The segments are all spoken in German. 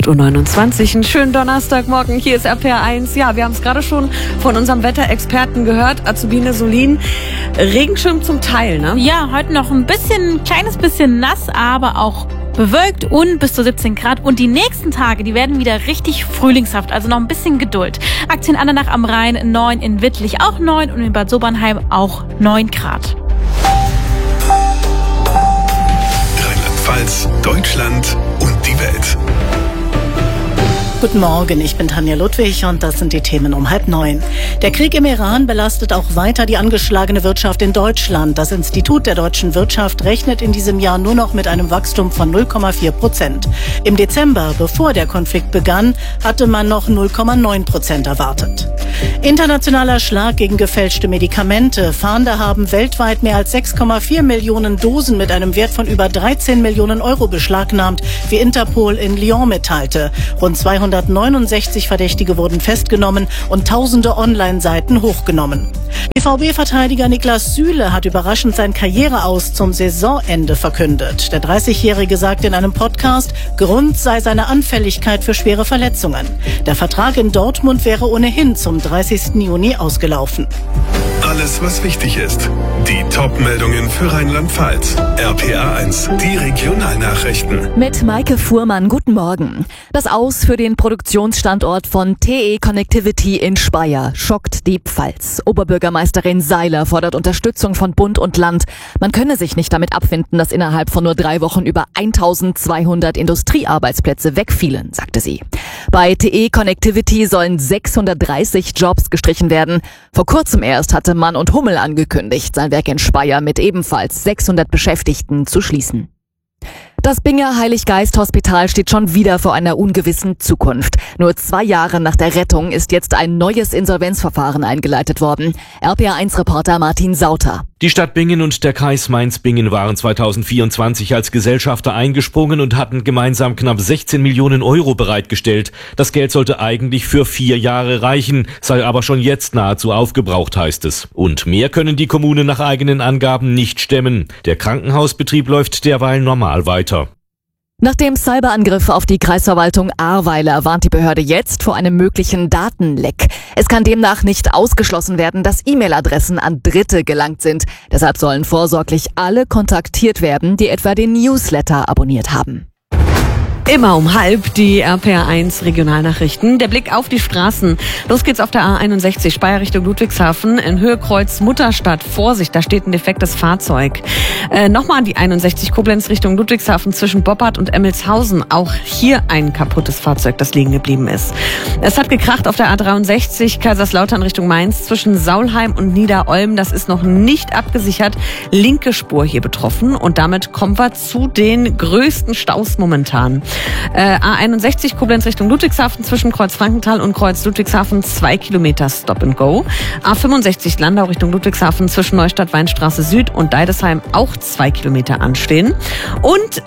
8.29 Uhr, einen schönen Donnerstagmorgen, hier ist RPR1. Ja, wir haben es gerade schon von unserem Wetterexperten gehört, Azubine Solin. Regenschirm zum Teil, ne? Ja, heute noch ein kleines bisschen nass, aber auch bewölkt und bis zu 17 Grad. Und die nächsten Tage, die werden wieder richtig frühlingshaft, also noch ein bisschen Geduld. Aktien Andernach am Rhein 9, in Wittlich auch 9 und in Bad Sobernheim auch 9 Grad. Rheinland-Pfalz, Deutschland und die Welt. Guten Morgen, ich bin Tanja Ludwig und das sind die Themen um 8:30. Der Krieg im Iran belastet auch weiter die angeschlagene Wirtschaft in Deutschland. Das Institut der deutschen Wirtschaft rechnet in diesem Jahr nur noch mit einem Wachstum von 0,4%. Im Dezember, bevor der Konflikt begann, hatte man noch 0,9% erwartet. Internationaler Schlag gegen gefälschte Medikamente. Fahnder haben weltweit mehr als 6,4 Millionen Dosen mit einem Wert von über 13 Millionen Euro beschlagnahmt, wie Interpol in Lyon mitteilte. Rund 269 Verdächtige wurden festgenommen und tausende Online-Seiten hochgenommen. BVB-Verteidiger Niklas Süle hat überraschend sein Karriereaus zum Saisonende verkündet. Der 30-Jährige sagte in einem Podcast, Grund sei seine Anfälligkeit für schwere Verletzungen. Der Vertrag in Dortmund wäre ohnehin zum 30. Juni ausgelaufen. Alles, was wichtig ist. Die Top-Meldungen für Rheinland-Pfalz. RPR1, die Regionalnachrichten. Mit Maike Fuhrmann, guten Morgen. Das Aus für den Produktionsstandort von TE Connectivity in Speyer schockt die Pfalz. Oberbürgermeisterin Seiler fordert Unterstützung von Bund und Land. Man könne sich nicht damit abfinden, dass innerhalb von nur 3 Wochen über 1200 Industriearbeitsplätze wegfielen, sagte sie. Bei TE Connectivity sollen 630 Jobs gestrichen werden. Vor kurzem erst hatte Mann und Hummel angekündigt, sein Werk in Speyer mit ebenfalls 600 Beschäftigten zu schließen. Das Binger Heiliggeist-Hospital steht schon wieder vor einer ungewissen Zukunft. Nur 2 Jahre nach der Rettung ist jetzt ein neues Insolvenzverfahren eingeleitet worden. RPR1-Reporter Martin Sauter. Die Stadt Bingen und der Kreis Mainz-Bingen waren 2024 als Gesellschafter eingesprungen und hatten gemeinsam knapp 16 Millionen Euro bereitgestellt. Das Geld sollte eigentlich für 4 Jahre reichen, sei aber schon jetzt nahezu aufgebraucht, heißt es. Und mehr können die Kommunen nach eigenen Angaben nicht stemmen. Der Krankenhausbetrieb läuft derweil normal weiter. Nach dem Cyberangriff auf die Kreisverwaltung Ahrweiler warnt die Behörde jetzt vor einem möglichen Datenleck. Es kann demnach nicht ausgeschlossen werden, dass E-Mail-Adressen an Dritte gelangt sind. Deshalb sollen vorsorglich alle kontaktiert werden, die etwa den Newsletter abonniert haben. Immer um 12:30 die RPR1 Regionalnachrichten. Der Blick auf die Straßen. Los geht's auf der A61 Speyer Richtung Ludwigshafen in Höhe Kreuz Mutterstadt. Vorsicht, da steht ein defektes Fahrzeug. Nochmal an die 61 Koblenz Richtung Ludwigshafen zwischen Boppard und Emmelshausen. Auch hier ein kaputtes Fahrzeug, das liegen geblieben ist. Es hat gekracht auf der A63 Kaiserslautern Richtung Mainz zwischen Saulheim und Niederolm. Das ist noch nicht abgesichert. Linke Spur hier betroffen und damit kommen wir zu den größten Staus momentan. A61 Koblenz Richtung Ludwigshafen zwischen Kreuz Frankenthal und Kreuz Ludwigshafen 2 Kilometer Stop and Go. A65 Landau Richtung Ludwigshafen zwischen Neustadt Weinstraße Süd und Deidesheim auch 2 Kilometer anstehen. Und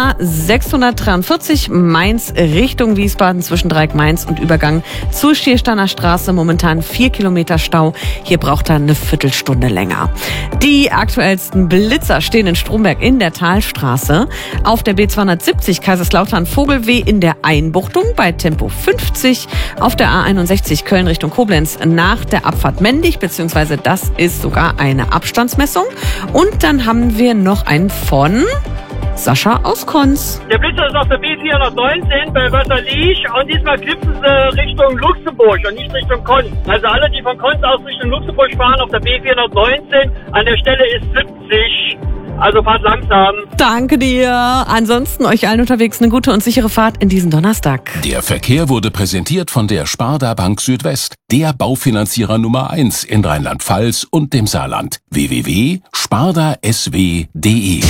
A643 Mainz Richtung Wiesbaden zwischen Dreieck Mainz und Übergang zur Schiersteiner Straße momentan 4 Kilometer Stau. Hier braucht er eine Viertelstunde länger. Die aktuellsten Blitzer stehen in Stromberg in der Talstraße. Auf der B270 Kaiserslautern Vogelweh in der Einbuchtung bei Tempo 50. Auf der A61 Köln Richtung Koblenz nach der Abfahrt Mendig, beziehungsweise das ist sogar eine Abstandsmessung. Und dann haben wir noch einen von Sascha aus Konz. Der Blitzer ist auf der B419 bei Wörterlich und diesmal klipsen sie Richtung Luxemburg und nicht Richtung Konz. Also alle, die von Konz aus Richtung Luxemburg fahren, auf der B419, an der Stelle ist 70. Also fahrt langsam. Danke dir. Ansonsten euch allen unterwegs eine gute und sichere Fahrt in diesen Donnerstag. Der Verkehr wurde präsentiert von der Sparda Bank Südwest, der Baufinanzierer Nummer 1 in Rheinland-Pfalz und dem Saarland. www.spardasw.de.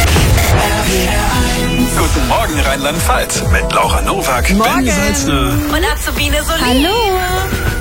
Guten Morgen Rheinland-Pfalz mit Laura Nowak, Ben Salzner Und Azubine Solin. Hallo.